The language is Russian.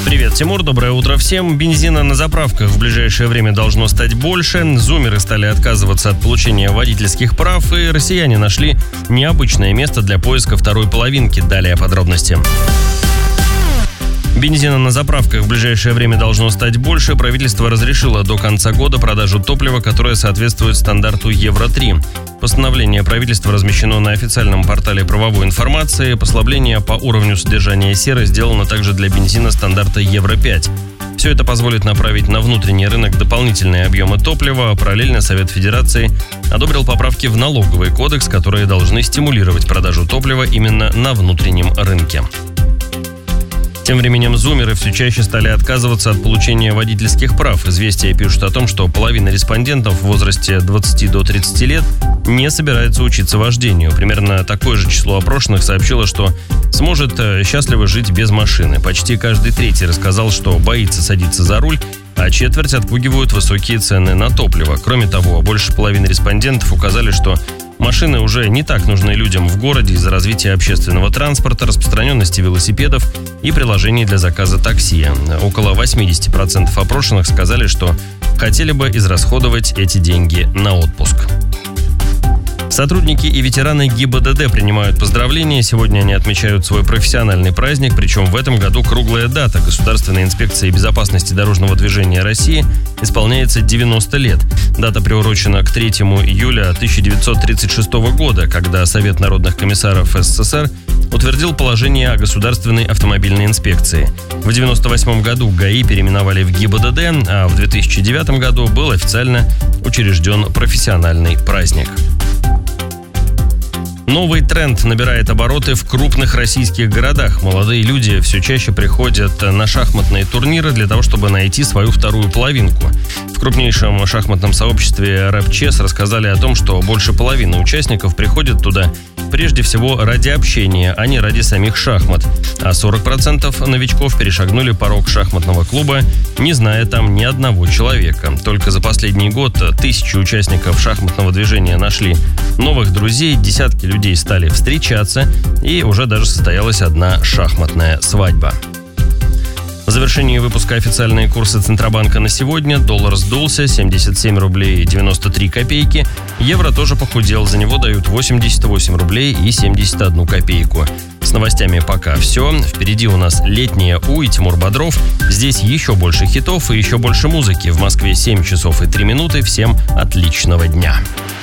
Привет, Тимур, доброе утро всем. Бензина на заправках в ближайшее время должно стать больше. Зумеры стали отказываться от получения водительских прав, и россияне нашли необычное место для поиска второй половинки. Далее подробности. Бензина на заправках в ближайшее время должно стать больше. Правительство разрешило до конца года продажу топлива, которое соответствует стандарту Евро-3. Постановление правительства размещено на официальном портале правовой информации. Послабление по уровню содержания серы сделано также для бензина стандарта Евро-5. Все это позволит направить на внутренний рынок дополнительные объемы топлива. Параллельно Совет Федерации одобрил поправки в налоговый кодекс, которые должны стимулировать продажу топлива именно на внутреннем рынке. Тем временем зумеры все чаще стали отказываться от получения водительских прав. «Известия» пишут о том, что половина респондентов в возрасте 20 до 30 лет не собирается учиться вождению. Примерно такое же число опрошенных сообщило, что сможет счастливо жить без машины. Почти каждый третий рассказал, что боится садиться за руль, а четверть отпугивают высокие цены на топливо. Кроме того, больше половины респондентов указали, что машины уже не так нужны людям в городе из-за развития общественного транспорта, распространенности велосипедов и приложений для заказа такси. Около 80% опрошенных сказали, что хотели бы израсходовать эти деньги на отпуск. Сотрудники и ветераны ГИБДД принимают поздравления. Сегодня они отмечают свой профессиональный праздник, причем в этом году круглая дата. Государственной инспекции безопасности дорожного движения России исполняется 90 лет. Дата приурочена к 3 июля 1936 года, когда Совет народных комиссаров СССР утвердил положение о государственной автомобильной инспекции. В 1998 году ГАИ переименовали в ГИБДД, а в 2009 году был официально учрежден профессиональный праздник. Новый тренд набирает обороты в крупных российских городах. Молодые люди все чаще приходят на шахматные турниры для того, чтобы найти свою вторую половинку. В крупнейшем шахматном сообществе рэп-чес рассказали о том, что больше половины участников приходят туда прежде всего ради общения, а не ради самих шахмат. А 40% новичков перешагнули порог шахматного клуба, не зная там ни одного человека. Только за последний год тысячи участников шахматного движения нашли новых друзей, десятки людей стали встречаться, и уже даже состоялась одна шахматная свадьба. В завершении выпуска официальные курсы Центробанка на сегодня. Доллар сдулся, 77 рублей 93 копейки. Евро тоже похудел, за него дают 88 рублей и 71 копейку. С новостями пока все. Впереди у нас летняя и Тимур Бодров. Здесь еще больше хитов и еще больше музыки. В Москве 7 часов и 3 минуты. Всем отличного дня.